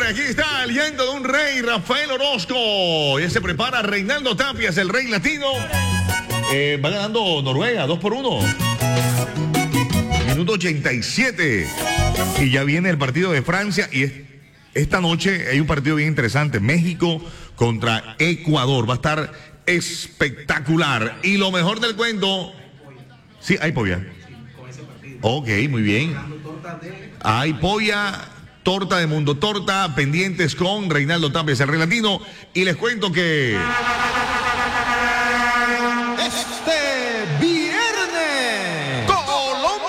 aquí está el llanto de un rey, Rafael Orozco. Ya se prepara Reinaldo Tapias, el rey latino. Va ganando Noruega, 2-1. Minuto 87. Y ya viene el partido de Francia. Y esta noche hay un partido bien interesante. México contra Ecuador. Va a estar espectacular. Y lo mejor del cuento... Sí, hay polla. Ok, muy bien. Hay polla, torta de Mundo Torta, pendientes con Reinaldo Tapias, el rey latino. Y les cuento que